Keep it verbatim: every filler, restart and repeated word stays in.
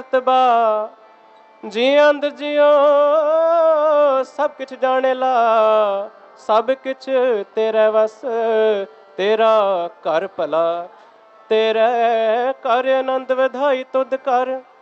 ਰਤਬਾ जी अंदर जियो सब किछ जाने ला सब किछ तेरे वस तेरा कर भला तेरे कर आनंद वधाई तुद कर